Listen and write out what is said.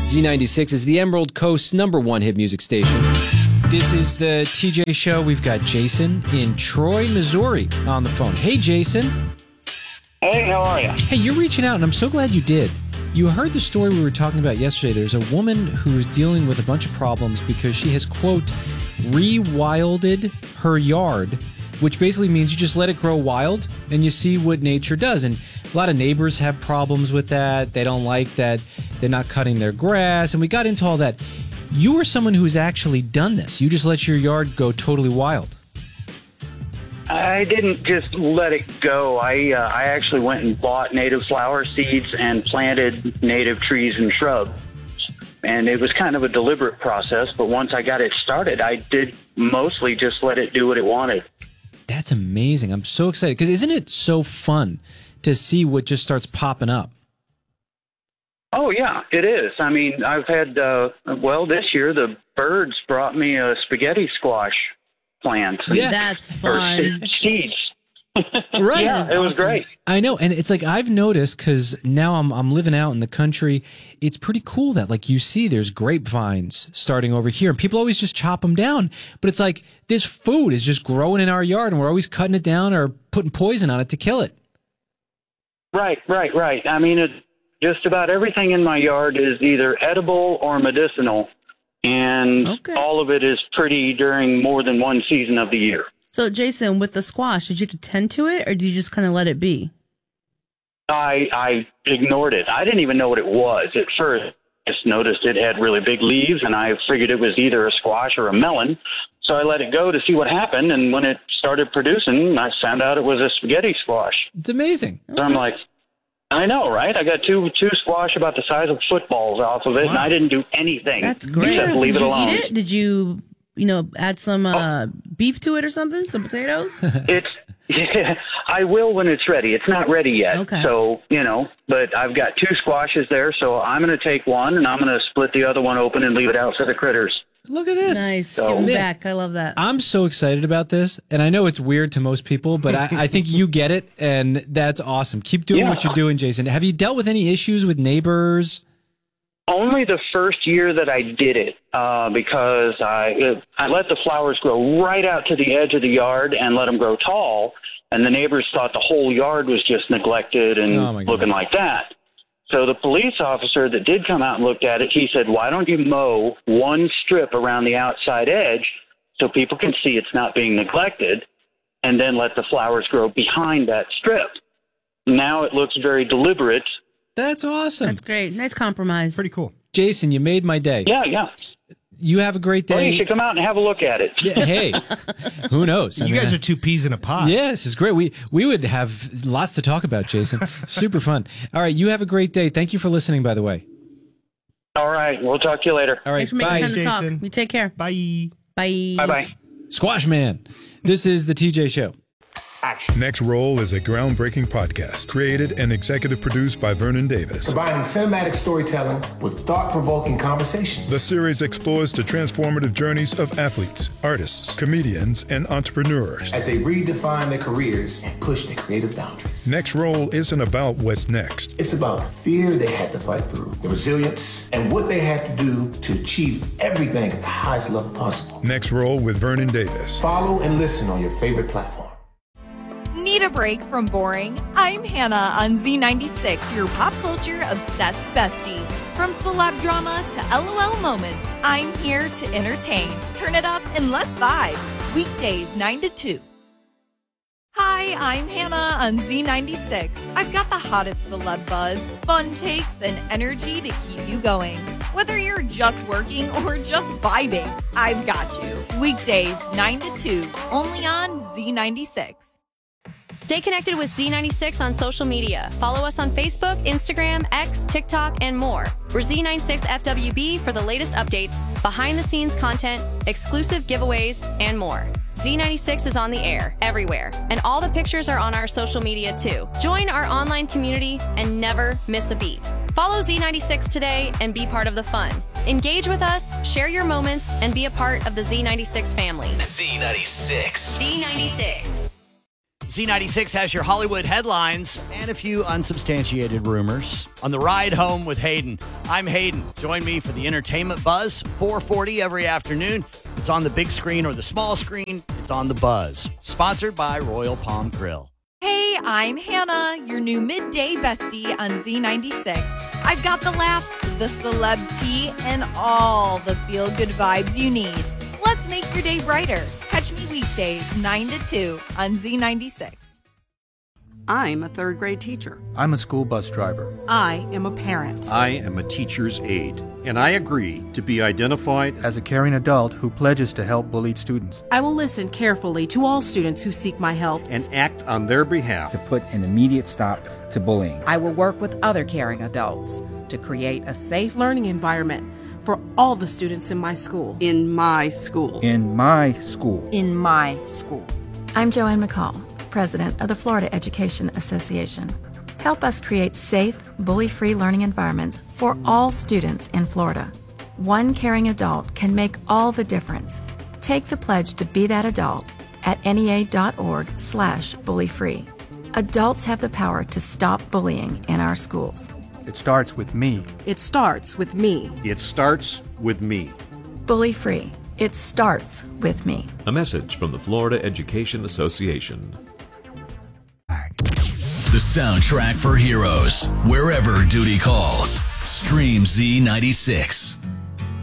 Z96 is the Emerald Coast's #1 hit music station. This is the TJ Show. We've got Jason in Troy, Missouri on the phone. Hey, Jason. Hey, how are you? Hey, you're reaching out, and I'm so glad you did. You heard the story we were talking about yesterday. There's a woman who is dealing with a bunch of problems because she has, quote, rewilded her yard, which basically means you just let it grow wild and you see what nature does. And a lot of neighbors have problems with that. They don't like that they're not cutting their grass. And we got into all that. You are someone who's actually done this. You just let your yard go totally wild. I didn't just let it go. I actually went and bought native flower seeds and planted native trees and shrubs. And it was kind of a deliberate process, but once I got it started, I did mostly just let it do what it wanted. That's amazing. I'm so excited because isn't it so fun to see what just starts popping up? Oh, yeah, it is. I mean, I've had, this year the birds brought me a spaghetti squash plant. Yeah. That's fun. Seeds. Right. Yeah, it was great. I know. And it's like I've noticed because now I'm living out in the country. It's pretty cool that like you see there's grapevines starting over here and people always just chop them down. But it's like this food is just growing in our yard and we're always cutting it down or putting poison on it to kill it. Right. I mean, just about everything in my yard is either edible or medicinal. And all of it is pretty during more than one season of the year. So, Jason, with the squash, did you tend to it or did you just kind of let it be? I ignored it. I didn't even know what it was at first. I just noticed it had really big leaves, and I figured it was either a squash or a melon. So I let it go to see what happened, and when it started producing, I found out it was a spaghetti squash. It's amazing. So I'm like, I know, right? I got two squash about the size of footballs off of it, and I didn't do anything. That's great. Except leave it alone. Did you eat it? Did you, add some beef to it or something? Some potatoes? I will when it's ready. It's not ready yet. Okay. So, but I've got 2 squashes there, so I'm going to take one, and I'm going to split the other one open and leave it out for the critters. Look at this. Nice. Give them back. I love that. I'm so excited about this, and I know it's weird to most people, but I think you get it, and that's awesome. Keep doing what you're doing, Jason. Have you dealt with any issues with neighbors? Only the first year that I did it, because I let the flowers grow right out to the edge of the yard and let them grow tall, and the neighbors thought the whole yard was just neglected and looking like that. So the police officer that did come out and looked at it, he said, why don't you mow one strip around the outside edge so people can see it's not being neglected, and then let the flowers grow behind that strip. Now it looks very deliberate. That's awesome. That's great. Nice compromise. Pretty cool. Jason, you made my day. Yeah. You have a great day. Well, you should come out and have a look at it. Yeah, hey, who knows? You guys are 2 peas in a pod. Yeah, this is great. We would have lots to talk about, Jason. Super fun. All right, you have a great day. Thank you for listening, by the way. All right, we'll talk to you later. All right, Thanks for making bye. time to talk. Jason. You take care. Bye. Bye. Bye-bye. Squash Man. This is the TJ Show. Next Roll is a groundbreaking podcast created and executive produced by Vernon Davis. Combining cinematic storytelling with thought-provoking conversations. The series explores the transformative journeys of athletes, artists, comedians, and entrepreneurs as they redefine their careers and push their creative boundaries. Next Roll isn't about what's next. It's about the fear they had to fight through, the resilience, and what they had to do to achieve everything at the highest level possible. Next Roll with Vernon Davis. Follow and listen on your favorite platform. Need a break from boring? I'm Hannah on Z96, your pop culture obsessed bestie. From celeb drama to LOL moments, I'm here to entertain. Turn it up and let's vibe. Weekdays 9 to 2. Hi, I'm Hannah on Z96. I've got the hottest celeb buzz, fun takes, and energy to keep you going. Whether you're just working or just vibing, I've got you. Weekdays 9 to 2, only on Z96. Stay connected with Z96 on social media. Follow us on Facebook, Instagram, X, TikTok, and more. We're Z96FWB for the latest updates, behind-the-scenes content, exclusive giveaways, and more. Z96 is on the air, everywhere, and all the pictures are on our social media too. Join our online community and never miss a beat. Follow Z96 today and be part of the fun. Engage with us, share your moments, and be a part of the Z96 family. Z96. Z96. Z96 has your Hollywood headlines and a few unsubstantiated rumors on the ride home with Hayden. I'm Hayden. Join me for the Entertainment Buzz, 4:40 every afternoon. It's on the big screen or the small screen. It's on the Buzz. Sponsored by Royal Palm Grill. Hey, I'm Hannah, your new midday bestie on Z96. I've got the laughs, the celeb tea, and all the feel-good vibes you need. Let's make your day brighter. Catch me weekdays 9 to 2 on Z96. I'm a third grade teacher. I'm a school bus driver. I am a parent. I am a teacher's aide, and I agree to be identified as a caring adult who pledges to help bullied students. I will listen carefully to all students who seek my help and act on their behalf to put an immediate stop to bullying. I will work with other caring adults to create a safe learning environment for all the students in my school. In my school. In my school. In my school. I'm Joanne McCall, President of the Florida Education Association. Help us create safe, bully-free learning environments for all students in Florida. One caring adult can make all the difference. Take the pledge to be that adult at NEA.org/bullyfree. Adults have the power to stop bullying in our schools. It starts with me. It starts with me. It starts with me. Bully-free. It starts with me. A message from the Florida Education Association. The soundtrack for heroes, wherever duty calls. Stream Z96.